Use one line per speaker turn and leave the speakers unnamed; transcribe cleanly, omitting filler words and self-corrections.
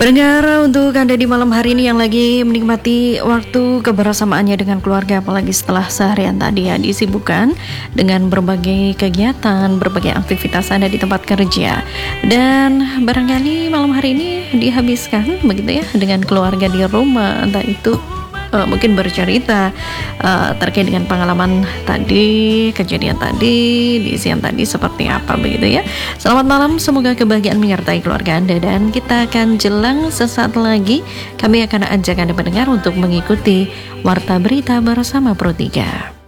Pendengar, untuk Anda di malam hari ini yang lagi menikmati waktu kebersamaannya dengan keluarga, apalagi setelah seharian tadi ya disibukkan dengan berbagai kegiatan, berbagai aktivitas Anda di tempat kerja, dan barangkali malam hari ini dihabiskan begitu ya dengan keluarga di rumah, entah itu mungkin bercerita terkait dengan pengalaman tadi, kejadian tadi, di siang tadi seperti apa begitu ya. Selamat malam, semoga kebahagiaan menyertai keluarga Anda, dan kita akan jelang sesaat lagi kami akan ajak Anda pendengar untuk mengikuti Warta Berita bersama Pro 3.